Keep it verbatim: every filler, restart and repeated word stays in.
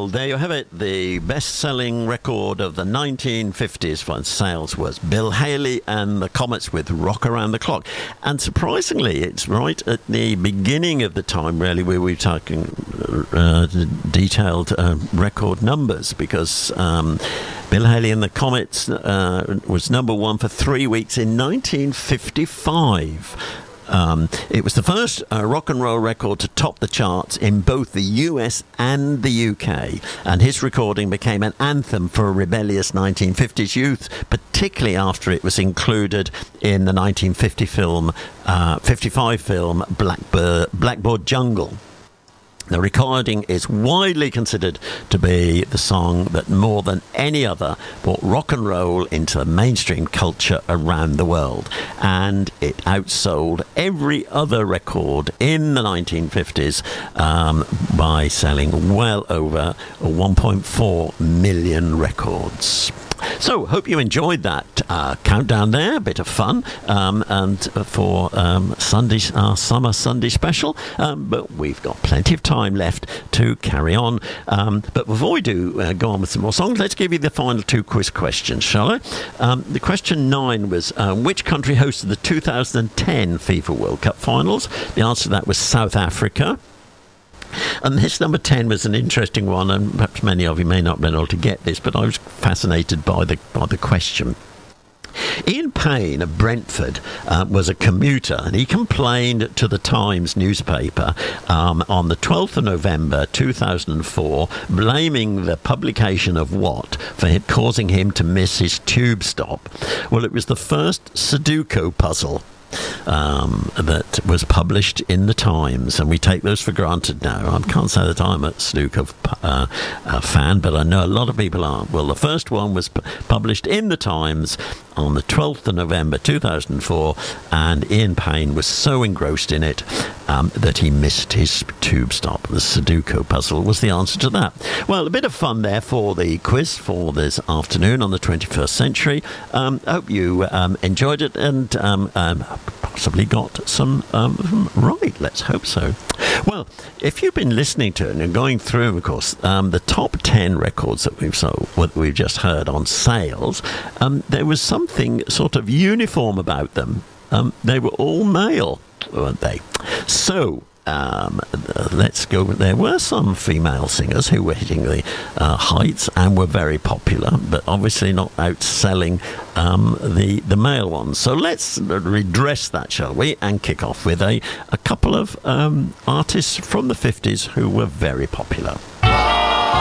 Well, there you have it. The best-selling record of the nineteen fifties for sales was Bill Haley and the Comets with Rock Around the Clock. And surprisingly, it's right at the beginning of the time, really, where we're talking uh, detailed uh, record numbers, because um, Bill Haley and the Comets uh, was number one for three weeks in nineteen fifty-five. Um, it was the first uh, rock and roll record to top the charts in both the U S and the U K, and his recording became an anthem for a rebellious nineteen fifties youth, particularly after it was included in the nineteen fifty film, uh, fifty-five film Blackbird, Blackboard Jungle. The recording is widely considered to be the song that more than any other brought rock and roll into mainstream culture around the world, and it outsold every other record in the nineteen fifties um, by selling well over one point four million records. So, hope you enjoyed that uh, countdown there, a bit of fun, um, and for um, Sunday, our summer Sunday special, um, but we've got plenty of time left to carry on. Um, but before we do uh, go on with some more songs, let's give you the final two quiz questions, shall I? Um, the question nine was, uh, which country hosted the two thousand ten FIFA World Cup finals? The answer to that was South Africa. And this number ten was an interesting one, and perhaps many of you may not have been able to get this, but I was fascinated by the by the question. Ian Payne of Brentford uh, was a commuter, and he complained to the Times newspaper um, on the twelfth of November two thousand four, blaming the publication of what for him, causing him to miss his tube stop. Well, it was the first Sudoku puzzle Um, that was published in the Times, and we take those for granted now. I can't say that I'm a Sudoku uh, uh, fan, but I know a lot of people are. Well, the first one was p- published in the Times on the twelfth of November two thousand four, and Ian Payne was so engrossed in it um, that he missed his tube stop. The Sudoku puzzle was the answer to that. Well, a bit of fun there for the quiz for this afternoon on the twenty-first century. Um, I hope you um, enjoyed it, and um, um, possibly got some um, right. Let's hope so. Well, if you've been listening to it and going through, of course, um, the top ten records that we've so what we've just heard on sales, um, there was something sort of uniform about them. Um, they were all male, weren't they? So. Um, let's go. There were some female singers who were hitting the uh, heights and were very popular, but obviously not outselling um, the the male ones. So let's redress that, shall we, and kick off with a, a couple of um, artists from the fifties who were very popular.